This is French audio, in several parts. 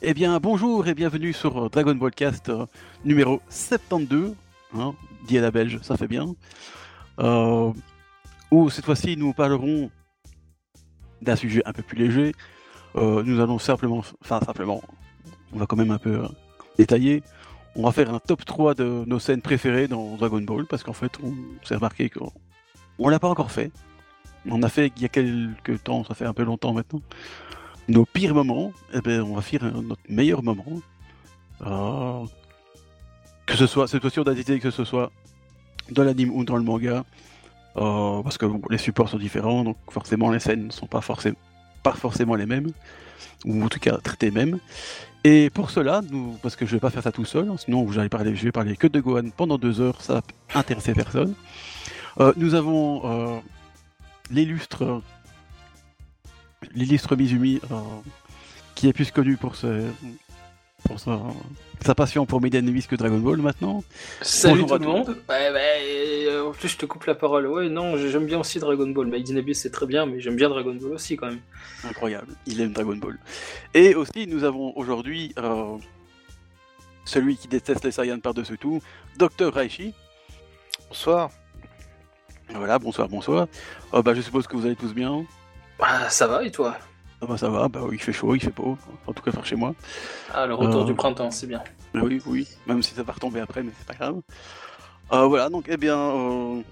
Eh bien, bonjour et bienvenue sur Dragon Ball Cast numéro 72, hein, dit à la belge, ça fait bien. Où cette fois-ci nous parlerons d'un sujet un peu plus léger. Nous allons simplement, on va quand même un peu détailler. On va faire un top 3 de nos scènes préférées dans Dragon Ball, parce qu'en fait, on s'est remarqué qu'on l'a pas encore fait. On en a fait il y a quelques temps, ça fait un peu longtemps maintenant. Nos pires moments, eh ben, on va faire notre meilleur moment. Que ce soit, cette fois-ci on a décidé que ce soit dans l'anime ou dans le manga, parce que bon, les supports sont différents, donc forcément les scènes ne sont pas forcément les mêmes, ou en tout cas traitées mêmes. Et pour cela, parce que je vais pas faire ça tout seul, sinon je vais parler que de Gohan pendant 2 heures, ça va intéresser personne. Nous avons l'illustre Mizumi, qui est plus connu pour sa passion pour Maiden Whis que Dragon Ball maintenant. Salut Bonjour tout le monde. En plus, je te coupe la parole. Ouais, non, j'aime bien aussi Dragon Ball. Made in Abyss, c'est très bien, mais j'aime bien Dragon Ball aussi quand même. Incroyable, il aime Dragon Ball. Et aussi, nous avons aujourd'hui celui qui déteste les Saiyans par-dessus tout, Dr Raichi. Bonsoir. Voilà, bonsoir. Je suppose que vous allez tous bien. Ah, ça va et toi? Ah bah ça va, il fait chaud, il fait beau, en tout cas par chez moi. Ah, le retour du printemps, c'est bien. Oui, même si ça va retomber après, mais c'est pas grave. Voilà, donc on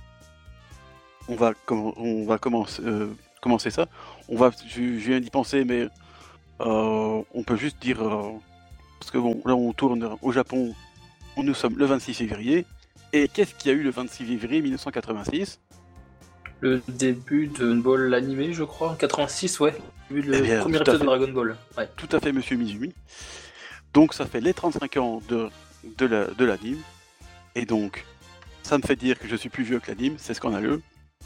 va commencer ça. Je viens d'y penser, mais on peut juste dire, parce que bon, là on tourne au Japon, nous sommes le 26 février, et qu'est-ce qu'il y a eu le 26 février 1986 ? Le début de Ball l'animé, je crois, 86, ouais. Le premier épisode de Dragon Ball. Ouais. Tout à fait, monsieur Mizumi. Donc ça fait les 35 ans de l'anime, et donc ça me fait dire que je suis plus vieux que l'anime, c'est scandaleux.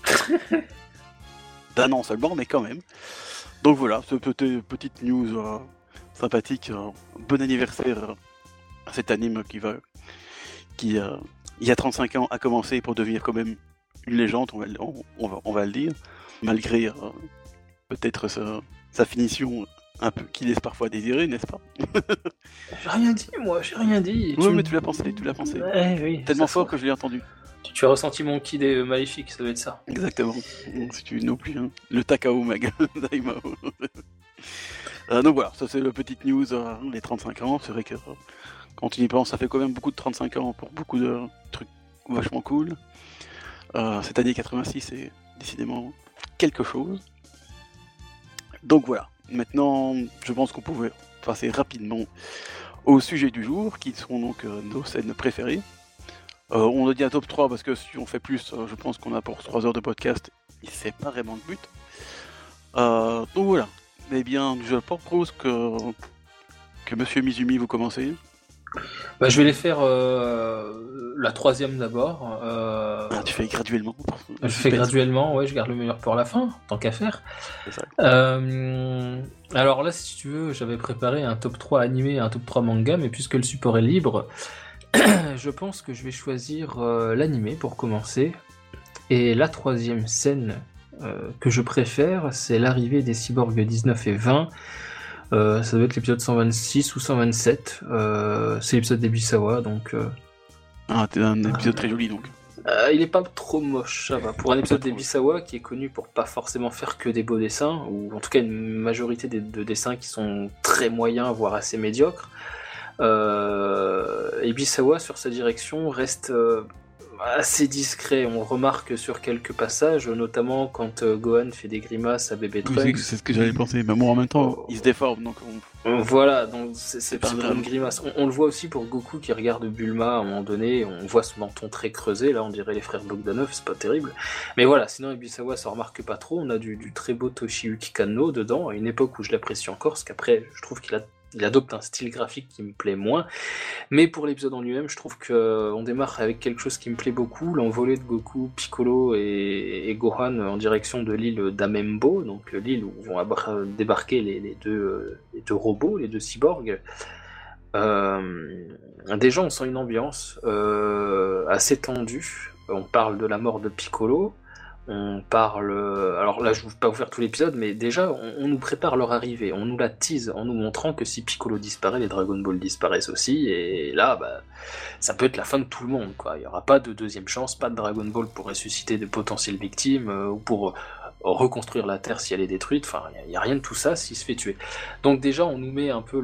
D'un an seulement, mais quand même. Donc voilà, ce petite news sympathique. Bon anniversaire à cet anime qui il y a 35 ans a commencé pour devenir quand même une légende, on va le dire, malgré peut-être sa finition un peu qui laisse parfois désirer, n'est-ce pas ? J'ai rien dit, moi, j'ai rien dit. Oui, mais tu l'as pensé. Ouais, oui. Tellement fort que je l'ai entendu. Tu as ressenti mon ki des maléfiques, ça doit être ça. Exactement. Si tu n'oublies, hein. Le Takao Maga Daimao. Donc voilà, ça c'est la petite news, les 35 ans. C'est vrai que quand tu y penses, ça fait quand même beaucoup de 35 ans pour beaucoup de trucs vachement cool. Cette année 86 est décidément quelque chose. Donc voilà, maintenant je pense qu'on pouvait passer rapidement au sujet du jour, qui sont donc nos scènes préférées. On a dit un top 3 parce que si on fait plus, je pense qu'on a pour 3 heures de podcast, c'est pas vraiment le but. Donc voilà, eh bien je propose que monsieur Mizumi vous commencez. Je vais les faire la troisième d'abord. Tu fais graduellement. Je fais graduellement, ouais, je garde le meilleur pour la fin, tant qu'à faire. C'est ça. Alors là, si tu veux, j'avais préparé un top 3 animé et un top 3 manga, mais puisque le support est libre, je pense que je vais choisir l'animé pour commencer. Et la troisième scène que je préfère, c'est l'arrivée des cyborgs 19 et 20. Ça doit être l'épisode 126 ou 127. C'est l'épisode d'Ebisawa, donc... c'est un épisode très joli, donc. Il est pas trop moche, ça va. Pour un épisode d'Ebisawa qui est connu pour pas forcément faire que des beaux dessins, ou en tout cas une majorité de dessins qui sont très moyens, voire assez médiocres, Ebisawa sur sa direction reste assez discret. On remarque sur quelques passages, notamment quand Gohan fait des grimaces à bébé Trunks. Oui, c'est ce que j'allais penser, mais moi en même temps, il se déforme, donc voilà, donc c'est pas une grimace. On le voit aussi pour Goku qui regarde Bulma à un moment donné, on voit son menton très creusé, là on dirait les frères Bogdanov, c'est pas terrible. Mais voilà, sinon Ebisawa ça remarque pas trop, on a du très beau Toshiyuki Kanno dedans, à une époque où je l'apprécie encore, parce qu'après je trouve qu'il adopte un style graphique qui me plaît moins. Mais pour l'épisode en lui-même, je trouve qu'on démarre avec quelque chose qui me plaît beaucoup, l'envolée de Goku, Piccolo et Gohan en direction de l'île d'Amembo, donc l'île où vont débarquer les deux robots, les deux cyborgs. Déjà, on sent une ambiance assez tendue. On parle de la mort de Piccolo, On parle. Alors là, je ne vais pas vous faire tout l'épisode, mais déjà, on nous prépare leur arrivée. On nous la tease en nous montrant que si Piccolo disparaît, les Dragon Ball disparaissent aussi. Et là, bah, ça peut être la fin de tout le monde, quoi. Il n'y aura pas de deuxième chance, pas de Dragon Ball pour ressusciter de potentielles victimes ou pour reconstruire la Terre si elle est détruite. Enfin, il n'y a rien de tout ça s'il se fait tuer. Donc déjà, on nous met un peu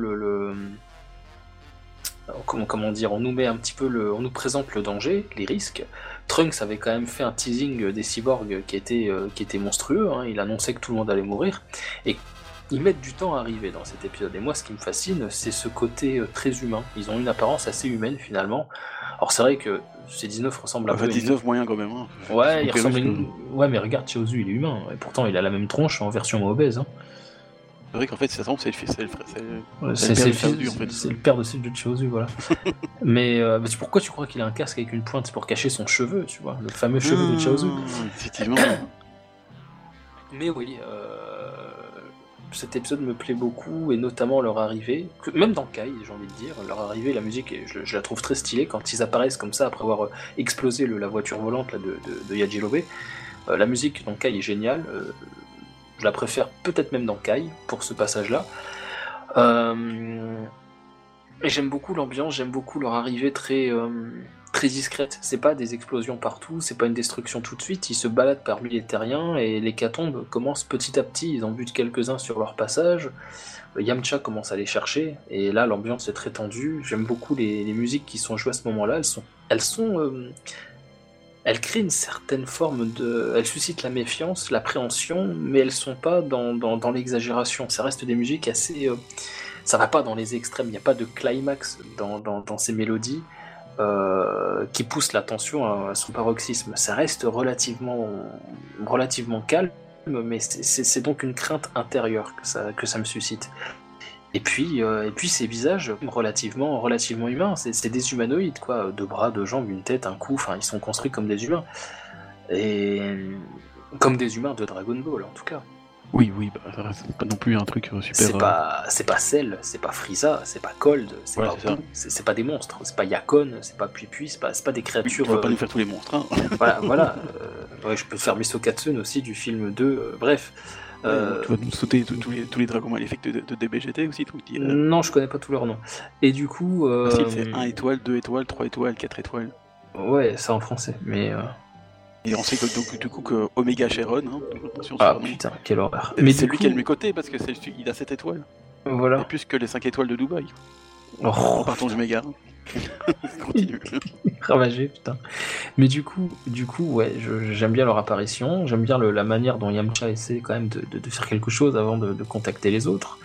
comment dire, on nous met un petit peu on nous présente le danger, les risques. Trunks avait quand même fait un teasing des cyborgs qui était monstrueux, hein. Il annonçait que tout le monde allait mourir, et ils mettent du temps à arriver dans cet épisode. Et moi, ce qui me fascine, c'est ce côté très humain. Ils ont une apparence assez humaine finalement. Alors c'est vrai que ces 19 ressemblent un peu à 19 moyen quand même. Hein. Ouais, il ressemble Ouais, mais regarde, Chaozu, il est humain, et pourtant il a la même tronche en version obèse. Hein. C'est vrai qu'en fait, ça semble c'est le fils, c'est le père de Chaozu, voilà. mais pourquoi tu crois qu'il a un casque avec une pointe? C'est pour cacher son cheveu, tu vois, le fameux cheveu de Chaozu. Effectivement. Mais oui, cet épisode me plaît beaucoup, et notamment leur arrivée, même dans Kai, j'ai envie de dire, leur arrivée, la musique, je la trouve très stylée quand ils apparaissent comme ça après avoir explosé la voiture volante là, de Yajirobe. La musique dans Kai est géniale. Je la préfère peut-être même dans Kai, pour ce passage-là. Et j'aime beaucoup l'ambiance, j'aime beaucoup leur arrivée très discrète. C'est pas des explosions partout, c'est pas une destruction tout de suite. Ils se baladent parmi les terriens, et l'hécatombe commence petit à petit. Ils en butent quelques-uns sur leur passage. Yamcha commence à les chercher, et là l'ambiance est très tendue. J'aime beaucoup les musiques qui sont jouées à ce moment-là. Elles créent une certaine forme elles suscitent la méfiance, l'appréhension, mais elles sont pas dans l'exagération. Ça reste des musiques assez... ça va pas dans les extrêmes, il n'y a pas de climax dans ces mélodies qui poussent la tension à son paroxysme. Ça reste relativement calme, mais c'est donc une crainte intérieure que ça me suscite. Et puis ces visages relativement humains, c'est des humanoïdes, quoi, 2 bras, 2 jambes, une tête, un cou, enfin ils sont construits comme des humains. Et comme des humains de Dragon Ball en tout cas. Oui, c'est pas non plus un truc super... C'est pas Cell, c'est pas Frieza, c'est pas Cold, c'est pas des monstres, c'est pas Yakon, c'est pas Pui, c'est pas des créatures... Tu vas pas nous faire tous les monstres, hein. Voilà. Ouais, je peux te faire Misokatsun aussi du film 2, bref... Tu vas nous sauter tous les dragons maléfiques de DBGT aussi, Non, je connais pas tous leurs noms. Et du coup... c'est 1 étoile, 2 étoiles, 3 étoiles, 4 étoiles. Ouais, ça en français, mais... Et on sait que, donc, du coup que Omega Shenron, hein, attention, putain, quelle horreur. Mais c'est lui qui a le mieux coté, parce que il a 7 étoiles. Voilà. Et plus que les 5 étoiles de Dubaï. Oh. Partons du méga. Continue. Ravagé, putain. Mais du coup, ouais, j'aime bien leur apparition, j'aime bien la manière dont Yamcha essaie quand même de faire quelque chose avant de contacter les autres.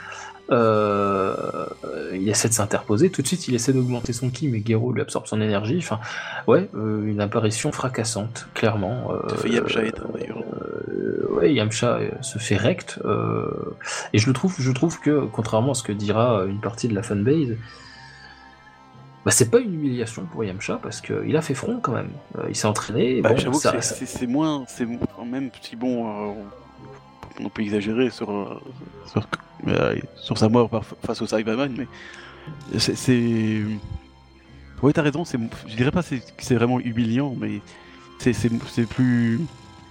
Il essaie de s'interposer, tout de suite il essaie d'augmenter son ki, mais Gero lui absorbe son énergie. Enfin, ouais, une apparition fracassante, clairement. Ça fait Yamcha d'ailleurs. Ouais, Yamcha se fait rect, et je trouve que, contrairement à ce que dira une partie de la fanbase, bah, c'est pas une humiliation pour Yamcha, parce qu'il a fait front quand même. Il s'est entraîné. Bah, j'avoue que c'est moins, même si bon, on peut exagérer sur sa mort face au Cyberman, mais c'est... Ouais, t'as raison, je dirais pas que c'est vraiment humiliant, mais c'est plus...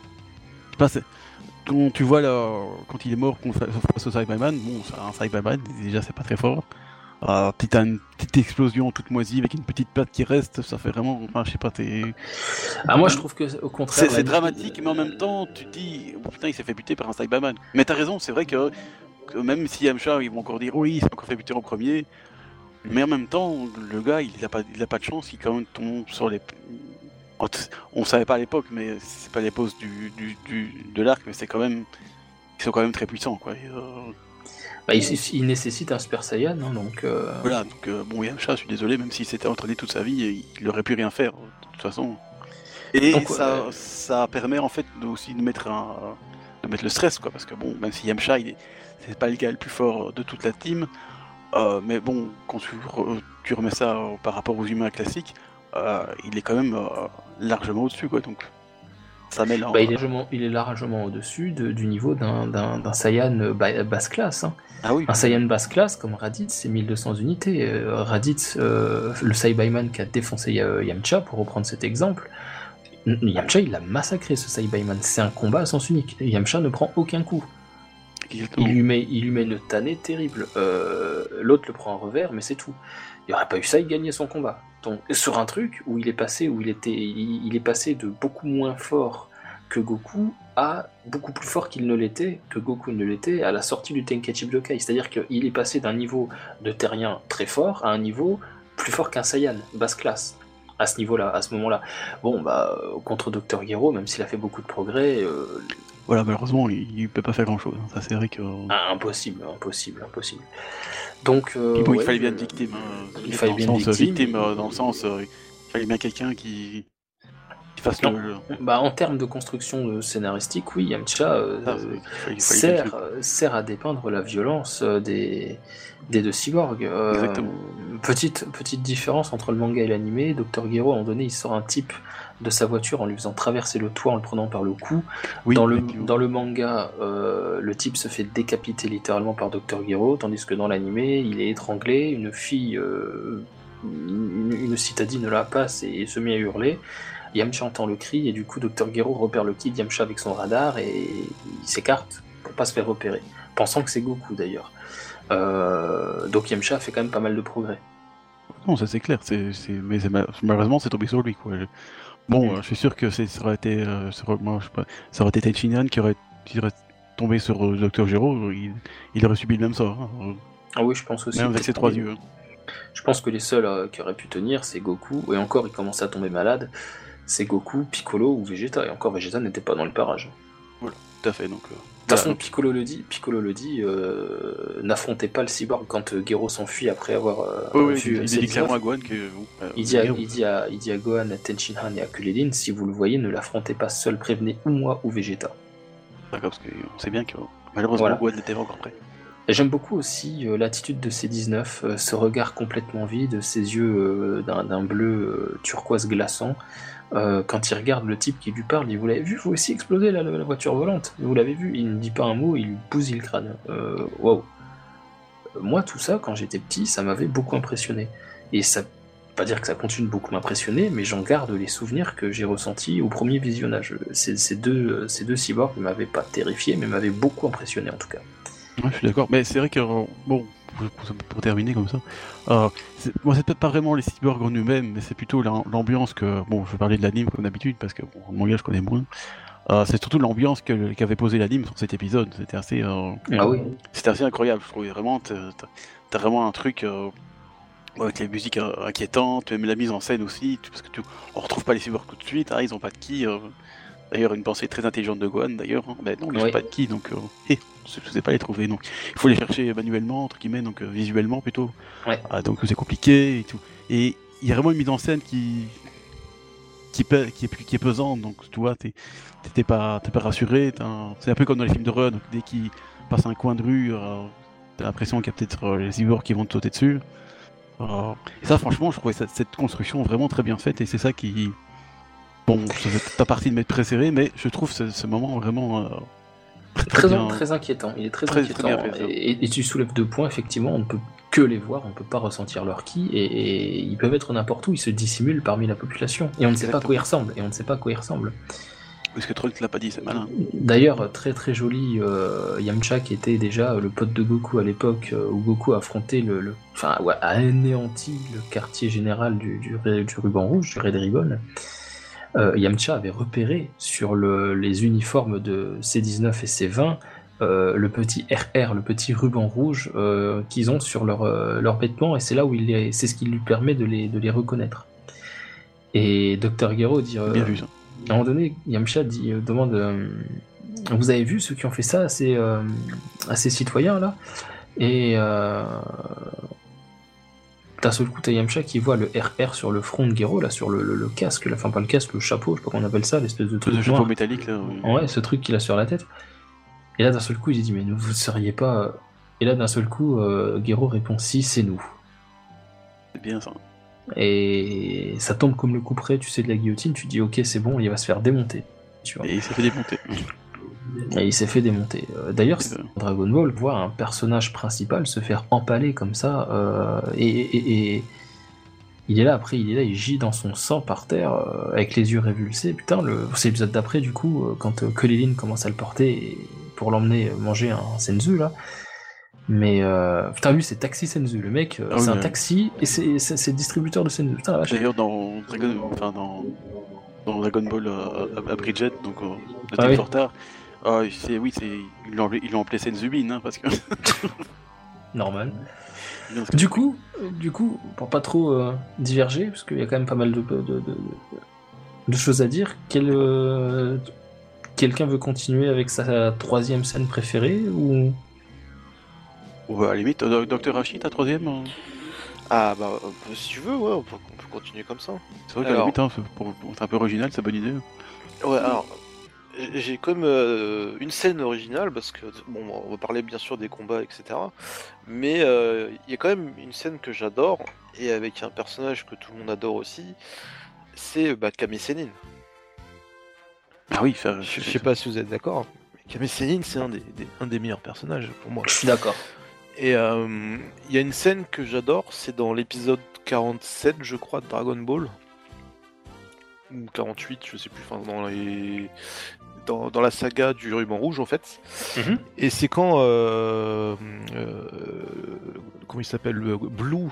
Quand tu vois là, quand il est mort face au Cyberman, bon, un Cyberman, déjà c'est pas très fort. T'as une petite explosion toute moisie avec une petite patte qui reste, ça fait vraiment... Enfin, je sais pas, moi je trouve que au contraire... C'est dramatique, mais en même temps, tu te dis, oh, putain, il s'est fait buter par un Cyberman. Mais t'as raison, c'est vrai que même si Yamcha, ils vont encore dire, oui, il s'est encore fait buter en premier, mais en même temps, le gars, il a pas de chance, il quand même tombe sur les... On savait pas à l'époque, mais c'est pas les poses de l'arc, mais c'est quand même... Ils sont quand même très puissants, quoi. Il nécessite un Super Saiyan, hein, donc... Voilà, donc bon, Yamcha, je suis désolé, même s'il s'était entraîné toute sa vie, il aurait pu rien faire, de toute façon. Et donc, ça permet en fait aussi de mettre le stress, quoi, parce que bon, même si Yamcha, c'est pas le gars le plus fort de toute la team, mais bon, quand tu remets ça par rapport aux humains classiques, il est quand même largement au-dessus, quoi, donc... Ça met là, il est largement au-dessus du niveau d'un Saiyan basse classe. Hein. Ah oui. Un Saiyan basse classe comme Raditz, c'est 1200 unités. Raditz, le Saibayman qui a défoncé Yamcha, pour reprendre cet exemple, Yamcha, il l'a massacré, ce Saibayman. C'est un combat à sens unique. Yamcha ne prend aucun coup. Il lui met une tannée terrible. L'autre le prend en revers, mais c'est tout. Il n'y aurait pas eu ça, il gagnait son combat. Donc, sur un truc où il est passé de beaucoup moins fort que Goku à beaucoup plus fort qu'il ne l'était, que Goku ne l'était, à la sortie du Tenkaichi Budokai. C'est-à-dire qu'il est passé d'un niveau de terrien très fort à un niveau plus fort qu'un Saiyan, basse classe. À ce niveau-là, à ce moment-là. Bon, contre Dr. Gero, même s'il a fait beaucoup de progrès... Voilà, malheureusement, il peut pas faire grand-chose. Ça, c'est vrai que... impossible. Donc... il fallait bien une victime. Il fallait bien une victime. Dans le sens... il fallait bien quelqu'un qui fasse le jeu. En termes de construction scénaristique, oui, Yamcha sert à dépeindre la violence des deux cyborgs. Exactement. Petite différence entre le manga et l'animé. Dr. Gero, à un moment donné, il sort un type de sa voiture en lui faisant traverser le toit en le prenant par le cou. Oui, dans le manga, le type se fait décapiter littéralement par Dr. Gero, tandis que dans l'animé, il est étranglé, une fille, une citadine la passe et se met à hurler. Yamcha entend le cri et du coup Dr. Gero repère le kid Yamcha avec son radar et il s'écarte pour pas se faire repérer, pensant que c'est Goku d'ailleurs. Donc Yamcha fait quand même pas mal de progrès. Non, ça c'est clair, mais malheureusement c'est tombé sur lui, quoi. Bon, je suis sûr que ça aurait été Tenshinhan qui aurait tombé sur Dr. Gero, il aurait subi le même sort. Ah oui, je pense aussi. Même avec ses 3 yeux. Je pense que les seuls qui auraient pu tenir, c'est Goku, et encore il commençait à tomber malade, c'est Goku, Piccolo ou Vegeta, et encore Vegeta n'était pas dans le parage. Voilà, tout à fait. Donc, de toute façon, Piccolo le dit, n'affrontez pas le cyborg quand Gero s'enfuit après avoir vu. Il dit clairement à Gohan que. Il dit à Gohan, à Tenshinhan et à Kulilin, si vous le voyez, ne l'affrontez pas seul, prévenez ou moi ou Vegeta. D'accord, parce qu'on sait bien que malheureusement Gohan n'était pas encore prêt. Et j'aime beaucoup aussi l'attitude de C19, ce regard complètement vide, ses yeux d'un bleu turquoise glaçant. Quand il regarde le type qui lui parle, il dit « Vous l'avez vu, vous aussi exploser la voiture volante ? Vous l'avez vu ?» Il ne dit pas un mot, il lui bousille le crâne. Waouh. Moi, tout ça, quand j'étais petit, ça m'avait beaucoup impressionné. Et ça, pas dire que ça continue de beaucoup m'impressionner, mais j'en garde les souvenirs que j'ai ressentis au premier visionnage. Ces deux cyborgs ne m'avaient pas terrifié, mais m'avaient beaucoup impressionné en tout cas. Ouais, je suis d'accord, mais c'est vrai que, bon, pour terminer comme ça, moi c'est peut-être pas vraiment les cyborgs en eux-mêmes, mais c'est plutôt l'ambiance que, bon, je vais parler de l'anime comme d'habitude, parce que bon, le manga je connais moins, c'est surtout l'ambiance qu'avait posé l'anime sur cet épisode, c'était assez... C'était assez incroyable, je trouvais vraiment, t'as vraiment un truc... avec les musiques inquiétantes, même la mise en scène aussi, parce que on retrouve pas les cyborgs tout de suite, ils ont pas de ki. D'ailleurs, une pensée très intelligente de Gohan, d'ailleurs. Ben non, ils n'ont pas de ki, donc je ne sais pas les trouver. Donc, il faut les chercher manuellement, entre guillemets, donc visuellement plutôt. Ouais. Donc c'est compliqué et tout. Et il y a vraiment une mise en scène qui est pesante, donc tu vois, t'es pas rassuré. C'est un peu comme dans les films d'horreur, donc dès qu'il passe un coin de rue, t'as l'impression qu'il y a peut-être les cyborgs qui vont te sauter dessus. Et ça, franchement, je trouvais cette construction vraiment très bien faite, et c'est ça qui... Bon, ça fait ta partie de mes préférés, mais je trouve ce moment vraiment très inquiétant. Il est très inquiétant. Et tu soulèves 2 points, effectivement, on ne peut que les voir, on ne peut pas ressentir leur ki, et ils peuvent être n'importe où, ils se dissimulent parmi la population, et on ne sait pas à quoi ils ressemblent. Parce que Trunks l'a pas dit, c'est malin. D'ailleurs, très très joli Yamcha, qui était déjà le pote de Goku à l'époque où Goku affrontait a anéanti le quartier général du ruban rouge, du Red Ribbon. Yamcha avait repéré sur les uniformes de C19 et C20 le petit RR, le petit ruban rouge qu'ils ont sur leurs vêtements, et c'est là où c'est ce qui lui permet de les reconnaître. Et Dr. Gero dit... Bien vu ça. À un moment donné, Yamcha demande vous avez vu ceux qui ont fait ça à ces citoyens là? Et d'un seul coup, t'as Yamcha qui voit le RR sur le front de Gero, là, sur le casque, enfin pas le casque, le chapeau, je sais pas comment on appelle ça, l'espèce de truc. Le chapeau métallique là. Oui. Ouais, ce truc qu'il a sur la tête. Et là, d'un seul coup, il dit mais vous ne seriez pas. Et là, d'un seul coup, Gero répond si, c'est nous. C'est bien ça. Et ça tombe comme le coup près, tu sais, de la guillotine, tu dis ok, c'est bon, il va se faire démonter. Tu vois. Et il s'est fait démonter. Et il s'est fait démonter. D'ailleurs, Dragon Ball voit un personnage principal se faire empaler comme ça, et il est là, après il est là, il gît dans son sang par terre, avec les yeux révulsés. Putain, c'est l'épisode d'après, du coup, quand Kulilin commence à le porter pour l'emmener manger un senzu, là. Mais putain, lui, c'est Taxi Senzu. Le mec, c'est un taxi et c'est distributeur de senzu. Putain, la vache. D'ailleurs, dans Dragon Ball à Bridget, donc le Ah Team oui. Fortar, ils l'ont appelé Senzubin, hein, parce que. Normal. Du coup, pour pas trop diverger, parce qu'il y a quand même pas mal de choses à dire, quelqu'un veut continuer avec sa troisième scène préférée ou... Ouais, à la limite, Dr. Hachi, ta troisième Ah bah si tu veux, ouais, on peut continuer comme ça. C'est vrai qu'à la limite, hein, c'est un peu original, c'est une bonne idée. Ouais, alors j'ai comme une scène originale parce que bon, on va parler bien sûr des combats, etc. Mais il y a quand même une scène que j'adore et avec un personnage que tout le monde adore aussi, c'est Kame Sennin. Ah oui, Je sais pas si vous êtes d'accord, mais Kame Sennin c'est un des meilleurs personnages pour moi. Je suis d'accord. Et il y a une scène que j'adore, c'est dans l'épisode 47, je crois, de Dragon Ball. Ou 48, je sais plus, enfin dans la saga du ruban rouge en fait. Mhm. Et c'est quand comment il s'appelle, Blue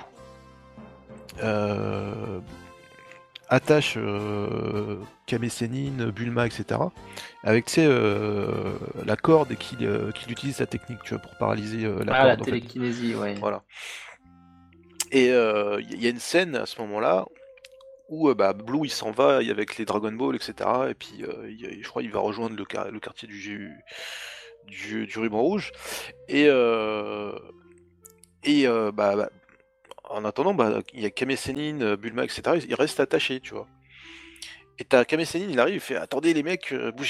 attache Kame Sennin, Bulma, etc. avec, tu sais, la corde et qu'il utilise sa technique, tu vois, pour paralyser la corde. La télékinésie, ouais. Voilà. Et il y a une scène à ce moment-là où Blue il s'en va avec les Dragon Ball, etc. Et puis je crois qu'il va rejoindre le quartier du ruban rouge. Et en attendant, il y a Kame Sennin, Bulma, etc. Ils restent attachés, tu vois. Et t'as Kame Sennin, il arrive, il fait attendez les mecs, bougez